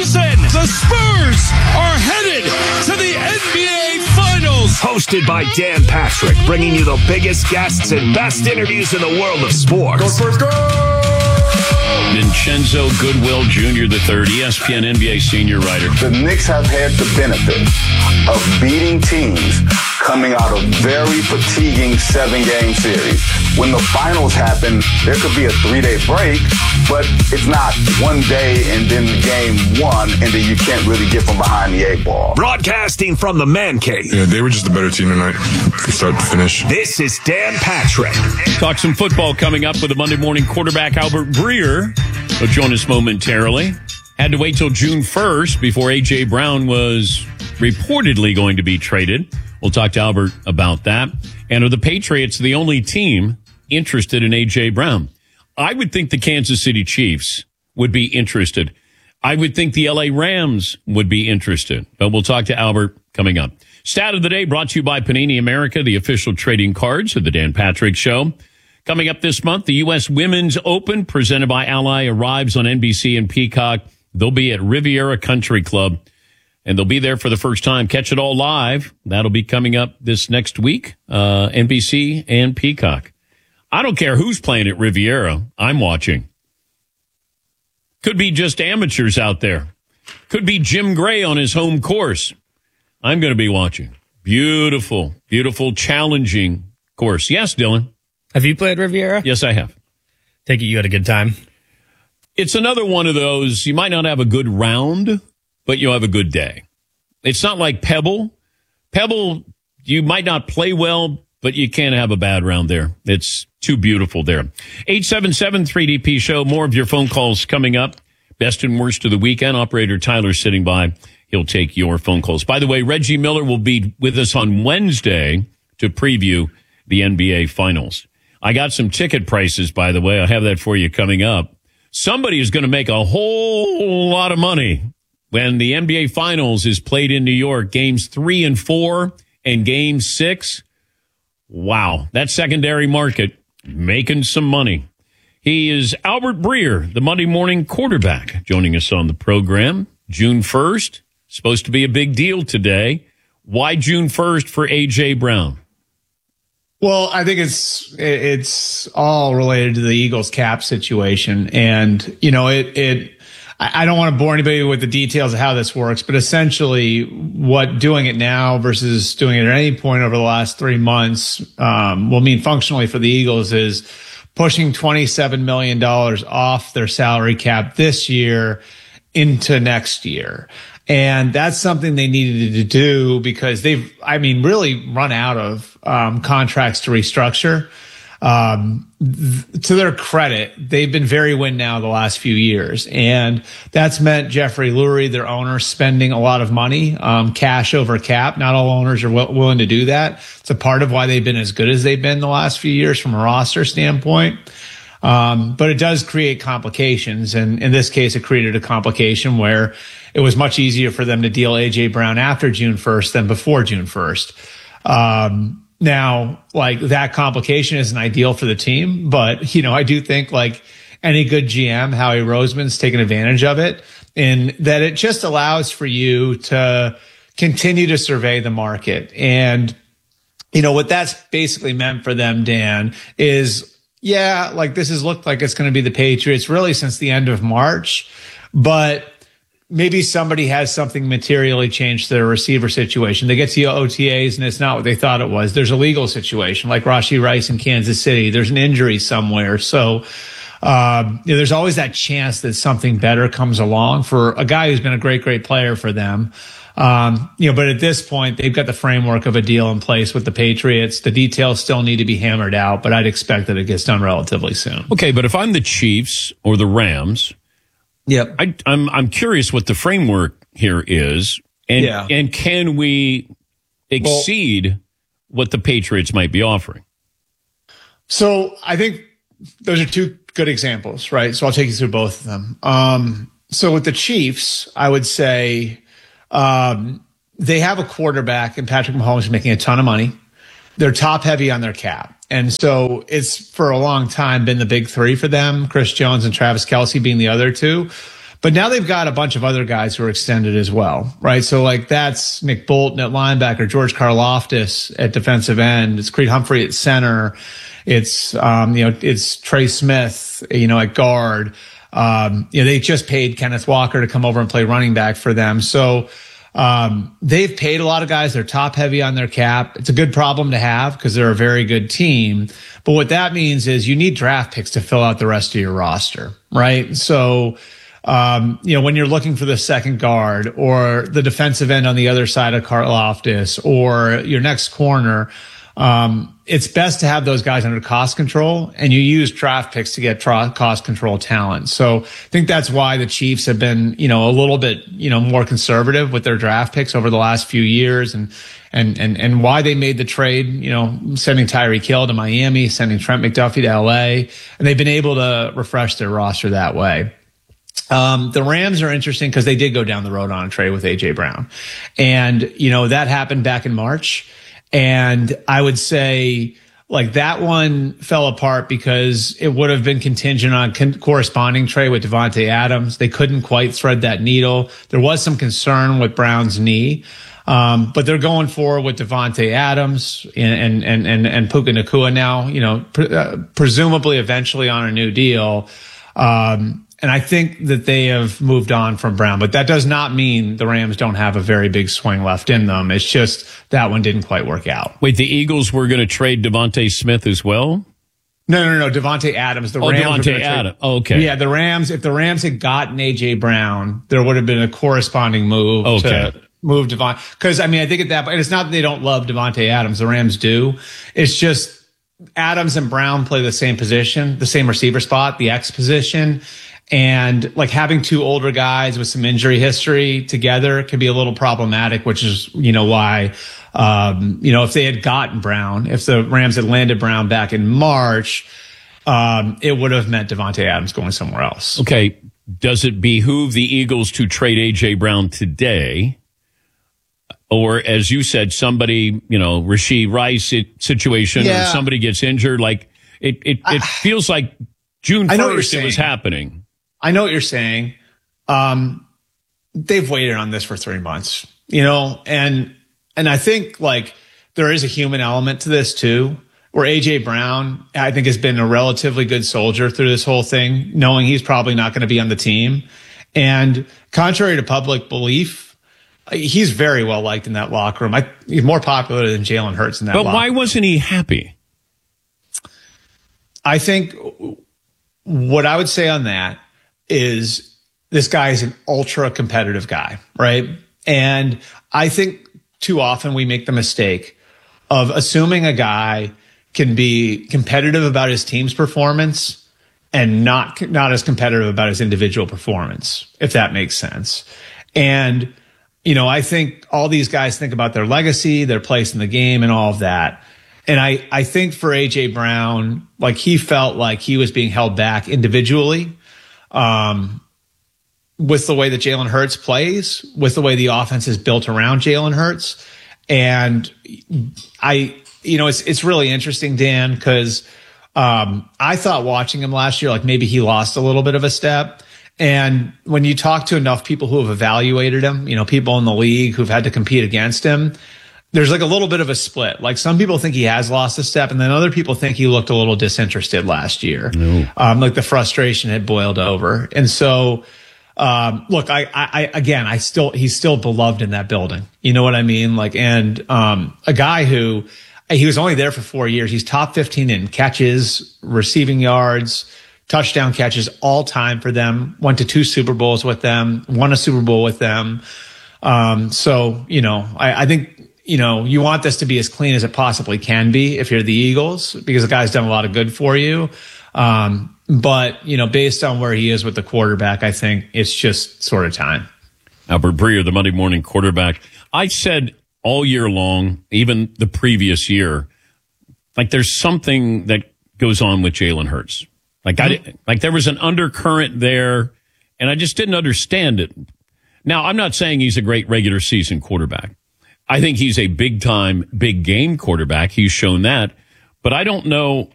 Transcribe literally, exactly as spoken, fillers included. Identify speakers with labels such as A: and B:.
A: Listen, the Spurs are headed to the N B A Finals.
B: Hosted by Dan Patrick, bringing you the biggest guests and best interviews in the world of sports.
C: Go Spurs, go!
D: Vincenzo Goodwill Junior the third, E S P N N B A senior writer.
C: The Knicks have had the benefit of beating teams coming out of very fatiguing seven-game series. When the finals happen, there could be a three-day break, but it's not one day and then game one, and then you can't really get from behind the eight ball.
B: Broadcasting from the Man Cave.
E: Yeah, they were just a better team tonight from start to finish.
B: This is Dan Patrick.
D: Talk some football coming up with the Monday morning quarterback Albert Breer. He'll join us momentarily. Had to wait till June first before A J. Brown was reportedly going to be traded. We'll talk to Albert about that. And are the Patriots the only team interested in A J. Brown? I would think the Kansas City Chiefs would be interested. I would think the L A Rams would be interested. But we'll talk to Albert coming up. Stat of the day brought to you by Panini America, the official trading cards of the Dan Patrick Show. Coming up this month, the U S Women's Open, presented by Ally, arrives on N B C and Peacock. They'll be at Riviera Country Club, and they'll be there for the first time. Catch it all live. That'll be coming up this next week, uh, N B C and Peacock. I don't care who's playing at Riviera. I'm watching. Could be just amateurs out there. Could be Jim Gray on his home course. I'm going to be watching. Beautiful, beautiful, challenging course. Yes, Dylan?
F: Have you played Riviera?
D: Yes, I have.
F: Take it you had a good time.
D: It's another one of those, you might not have a good round, but you'll have a good day. It's not like Pebble. Pebble, you might not play well, but you can't have a bad round there. It's too beautiful there. eight seven seven three D P show. More of your phone calls coming up. Best and worst of the weekend. Operator Tyler sitting by. He'll take your phone calls. By the way, Reggie Miller will be with us on Wednesday to preview the N B A Finals. I got some ticket prices, by the way. I'll have that for you coming up. Somebody is going to make a whole lot of money when the N B A Finals is played in New York. Games three and four and game six. Wow. That secondary market making some money. He is Albert Breer, the Monday morning quarterback, joining us on the program. June first, supposed to be a big deal today. Why June first for A J. Brown?
G: Well, I think it's it's all related to the Eagles cap situation. And, you know, it it I don't want to bore anybody with the details of how this works, but essentially what doing it now versus doing it at any point over the last three months um, will mean functionally for the Eagles is pushing twenty-seven million dollars off their salary cap this year into next year. And that's something they needed to do because they've, I mean, really run out of um, contracts to restructure. Um, th- to their credit, they've been very win now the last few years. And that's meant Jeffrey Lurie, their owner, spending a lot of money, um, cash over cap. Not all owners are w- willing to do that. It's a part of why they've been as good as they've been the last few years from a roster standpoint. Um, but it does create complications. And in this case, it created a complication where it was much easier for them to deal A J. Brown after June first than before June first. Um, now, like that complication isn't ideal for the team, but, you know, I do think like any good G M, Howie Roseman's taken advantage of it in that it just allows for you to continue to survey the market. And, you know, what that's basically meant for them, Dan, is yeah, like this has looked like it's going to be the Patriots really since the end of March, but maybe somebody has something materially changed to their receiver situation. They get to O T As and it's not what they thought it was. There's a legal situation like Rashee Rice in Kansas City. There's an injury somewhere. So, um, you know, there's always that chance that something better comes along for a guy who's been a great, great player for them. Um, you know, but at this point, they've got the framework of a deal in place with the Patriots. The details still need to be hammered out, but I'd expect that it gets done relatively soon.
D: Okay, but if I'm the Chiefs or the Rams,
G: yep,
D: I, I'm I'm curious what the framework here is, and
G: yeah.
D: and can we exceed well, what the Patriots might be offering?
G: So I think those are two good examples, right? So I'll take you through both of them. Um, so with the Chiefs, I would say. Um, they have a quarterback and Patrick Mahomes is making a ton of money. They're top heavy on their cap. And so it's for a long time been the big three for them, Chris Jones and Travis Kelce being the other two. But now they've got a bunch of other guys who are extended as well, right? So like that's Nick Bolton at linebacker, George Karlaftis at defensive end, it's Creed Humphrey at center, it's um, you know it's Trey Smith, you know, at guard. Um, you know, they just paid Kenneth Walker to come over and play running back for them. So um, they've paid a lot of guys. They're top heavy on their cap. It's a good problem to have because they're a very good team. But what that means is you need draft picks to fill out the rest of your roster, right? So Um, you know, when you're looking for the second guard or the defensive end on the other side of Karlaftis or your next corner, um, it's best to have those guys under cost control, and you use draft picks to get tra- cost control talent. So I think that's why the Chiefs have been, you know, a little bit, you know, more conservative with their draft picks over the last few years, and and and and why they made the trade, you know, sending Tyreek Hill to Miami, sending Trent McDuffie to L A, and they've been able to refresh their roster that way. Um, the Rams are interesting because they did go down the road on a trade with A J Brown. And, you know, that happened back in March. And I would say like that one fell apart because it would have been contingent on con- corresponding trade with Devontae Adams. They couldn't quite thread that needle. There was some concern with Brown's knee. Um, but they're going forward with Devontae Adams and, and, and, and Puka Nacua now, you know, pre- uh, presumably eventually on a new deal. Um, And I think that they have moved on from Brown, but that does not mean the Rams don't have a very big swing left in them. It's just that one didn't quite work out.
D: Wait, the Eagles were going to trade Devontae Smith as well?
G: No, no, no, Devontae Adams. The
D: oh,
G: Rams
D: Devontae Adams. Oh, okay.
G: Yeah, the Rams, if the Rams had gotten A J Brown, there would have been a corresponding move
D: okay.
G: to move Devon. Because, I mean, I think at that point, it's not that they don't love Devontae Adams. The Rams do. It's just Adams and Brown play the same position, the same receiver spot, the X position. And like having two older guys with some injury history together can be a little problematic, which is, you know, why, um, you know, if they had gotten Brown, if the Rams had landed Brown back in March, um, it would have meant Devontae Adams going somewhere else.
D: Okay. Does it behoove the Eagles to trade A J Brown today? Or as you said, somebody, you know, Rashee Rice situation
G: yeah.
D: or somebody gets injured. Like it, it, it feels like June first it was happening.
G: I know what you're saying. Um, they've waited on this for three months, you know, and, and I think like there is a human element to this too, where A J Brown, I think, has been a relatively good soldier through this whole thing, knowing he's probably not going to be on the team. And contrary to public belief, he's very well liked in that locker room. I, he's more popular than Jalen Hurts in that
D: But
G: locker
D: why
G: room.
D: wasn't he happy?
G: I think what I would say on that is this guy is an ultra competitive guy, right? And I think too often we make the mistake of assuming a guy can be competitive about his team's performance and not, not as competitive about his individual performance, if that makes sense. And, you know, I think all these guys think about their legacy, their place in the game and all of that. And I, I think for A J Brown, like he felt like he was being held back individually. Um, with the way that Jalen Hurts plays, with the way the offense is built around Jalen Hurts. And I, you know, it's, it's really interesting, Dan, because, um, I thought watching him last year, like maybe he lost a little bit of a step. And when you talk to enough people who have evaluated him, you know, people in the league who've had to compete against him, there's like a little bit of a split. Like some people think he has lost a step, and then other people think he looked a little disinterested last year. No. Um, like the frustration had boiled over. And so, um, look, I, I, again, I still, he's still beloved in that building. You know what I mean? Like, and, um, a guy who, he was only there for four years. He's top fifteen in catches, receiving yards, touchdown catches all time for them. Went to two Super Bowls with them, won a Super Bowl with them. Um, so, you know, I, I think, you know, you want this to be as clean as it possibly can be if you're the Eagles, because the guy's done a lot of good for you. Um, but, you know, based on where he is with the quarterback, I think it's just sort of time.
D: Albert Breer, the Monday morning quarterback. I said all year long, even the previous year, like there's something that goes on with Jalen Hurts. Like mm-hmm. I, like there was an undercurrent there, and I just didn't understand it. Now, I'm not saying he's a great regular season quarterback. I think he's a big time, big game quarterback. He's shown that. But I don't know